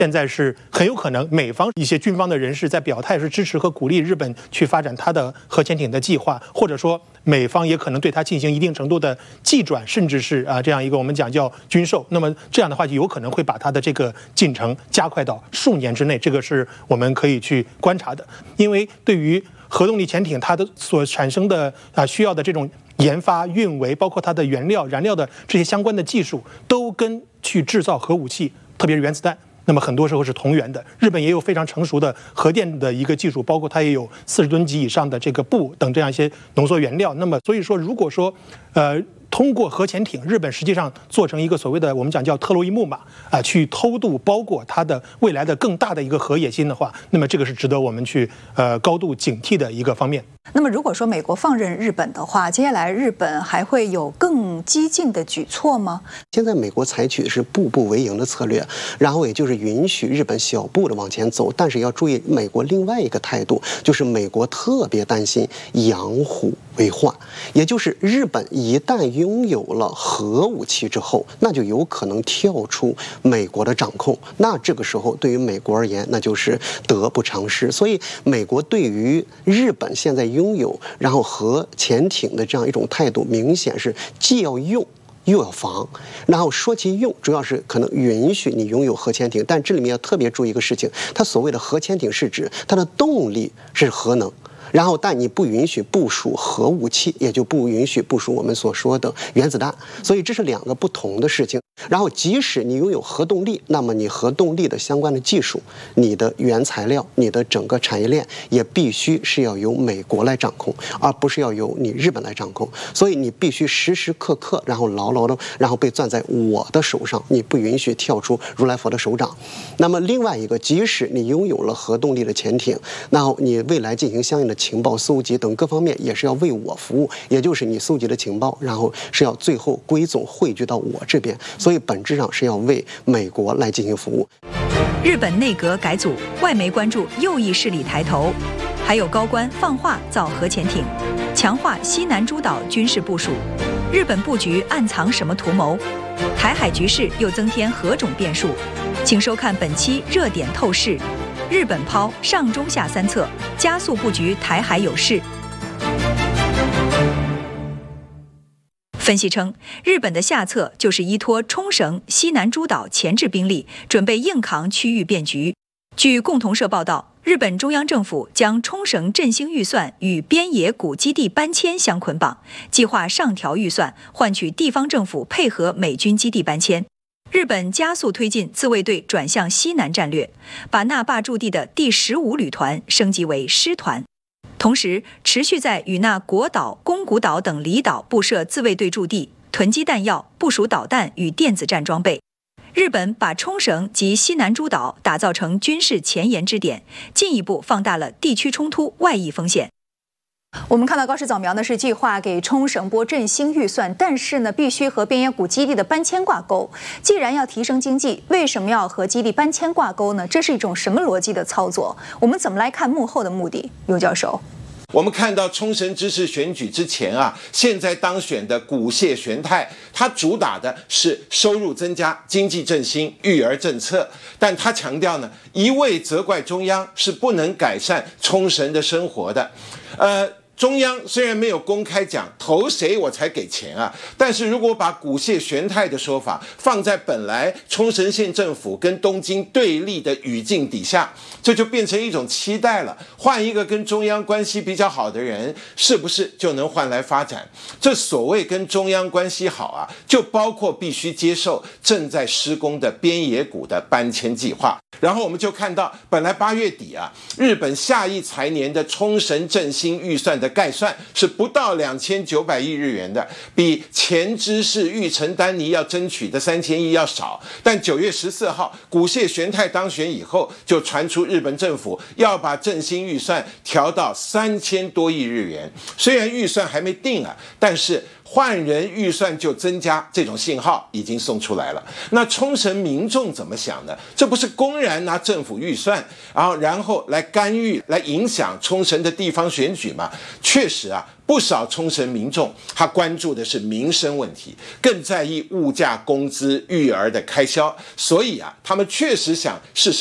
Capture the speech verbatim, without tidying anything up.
现在是很有可能美方一些军方的人士在表态是支持和鼓励日本去发展它的核潜艇的计划，或者说美方也可能对它进行一定程度的技转，甚至是啊这样一个我们讲叫军售。那么这样的话就有可能会把它的这个进程加快到数年之内，这个是我们可以去观察的。因为对于核动力潜艇它的所产生的啊需要的这种研发、运维，包括它的原料、燃料的这些相关的技术，都跟去制造核武器，特别是原子弹，那么很多时候是同源的。日本也有非常成熟的核电的一个技术，包括它也有四十吨级以上的这个钚等这样一些浓缩原料。那么所以说，如果说呃通过核潜艇，日本实际上做成一个所谓的我们讲叫特洛伊木马啊，去偷渡包括它的未来的更大的一个核野心的话，那么这个是值得我们去呃高度警惕的一个方面。 那么如果说美国放任日本的话，接下来日本还会有更激进的举措吗？ 现在美国采取的是步步为营的策略，然后也就是允许日本小步的往前走，但是要注意美国另外一个态度，就是美国特别担心养虎为患，也就是日本一旦拥有了核武器之后，那就有可能跳出美国的掌控，那这个时候对于美国而言，那就是得不偿失。所以美国对于日本现在拥有然后核潜艇的这样一种态度，明显是既要用又要防。然后说起用，主要是可能允许你拥有核潜艇，但这里面要特别注意一个事情，它所谓的核潜艇是指它的动力是核能，然后但你不允许部署核武器，也就不允许部署我们所说的原子弹，所以这是两个不同的事情。然后即使你拥有核动力，那么你核动力的相关的技术、你的原材料、你的整个产业链也必须是要由美国来掌控，而不是要由你日本来掌控。所以你必须时时刻刻然后牢牢的然后被攥在我的手上，你不允许跳出如来佛的手掌。那么另外一个，即使你拥有了核动力的潜艇，然后你未来进行相应的情报搜集等各方面也是要为我服务，也就是你搜集的情报，然后是要最后归总汇聚到我这边，所以本质上是要为美国来进行服务。 日本内阁改组，外媒关注右翼势力抬头，还有高官放话造核潜艇，强化西南诸岛军事部署。日本布局暗藏什么图谋？台海局势又增添何种变数？请收看本期热点透视。日本抛上中下三策，加速布局台海有事。分析称，日本的下策就是依托冲绳、西南诸岛前置兵力，准备硬扛区域变局。据共同社报道，日本中央政府将冲绳振兴预算与边野古基地搬迁相捆绑，计划上调预算，换取地方政府配合美军基地搬迁。日本加速推进自卫队转向西南战略，把那霸驻地的第十五旅团升级为师团。同时，持续在与那国岛、宫古岛等离岛布设自卫队驻地，囤积弹药，部署导弹与电子战装备。日本把冲绳及西南诸岛打造成军事前沿支点，进一步放大了地区冲突外溢风险。 我们看到高市早苗呢是计划给冲绳拨振兴预算，但是呢必须和边野古基地的搬迁挂钩。既然要提升经济，为什么要和基地搬迁挂钩呢？这是一种什么逻辑的操作？我们怎么来看幕后的目的？尤教授。 我们看到冲绳知事选举之前啊，现在当选的古谢玄太，他主打的是收入增加、经济振兴、育儿政策，但他强调呢，一味责怪中央是不能改善冲绳的生活的。呃。中央虽然没有公开讲投谁我才给钱啊，但是如果把古谢玄太的说法放在本来冲绳县政府跟东京对立的语境底下，这就变成一种期待了。换一个跟中央关系比较好的人，是不是就能换来发展？这所谓跟中央关系好啊，就包括必须接受正在施工的边野古的搬迁计划。然后我们就看到，本来八月底啊，日本下一财年的冲绳振兴预算的概算是不到两千九百亿日元的，比前知事玉城丹尼要争取的三千亿要少。但九月十四号，古谢玄太当选以后，就传出日本政府要把振兴预算调到三千多亿日元。虽然预算还没定啊，但是换人预算就增加，这种信号已经送出来了。那冲绳民众怎么想呢？这不是公然拿政府预算，然后然后来干预、来影响冲绳的地方选举吗？确实啊，不少冲绳民众他关注的是民生问题，更在意物价、工资、育儿的开销，所以啊，他们确实想试试